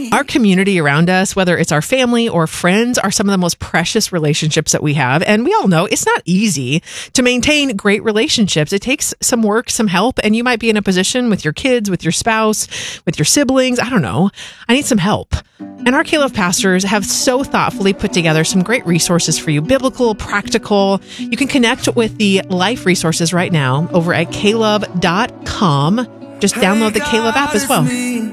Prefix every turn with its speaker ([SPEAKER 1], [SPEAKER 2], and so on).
[SPEAKER 1] Our community around us, whether it's our family or friends, are some of the most precious relationships that we have. And we all know it's not easy to maintain great relationships. It takes some work, some help, and you might be in a position with your kids, with your spouse, with your siblings. I don't know. I need some help. And our K-Love pastors have so thoughtfully put together some great resources for you, biblical, practical. You can connect with the life resources right now over at klove.com. Just download the K-Love app as well.